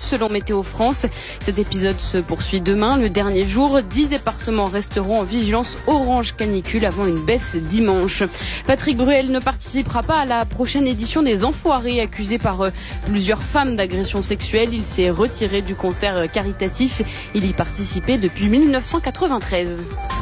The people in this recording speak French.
selon Météo France. Cet épisode se poursuit demain, le dernier jour. 10 départements resteront en vigilance orange canicule avant une baisse dimanche. Patrick Bruel ne participera pas à la prochaine édition des Enfoirés, accusé par plusieurs femmes d'agression sexuelle. Il s'est retiré du concert caritatif. Il y participait depuis 1993.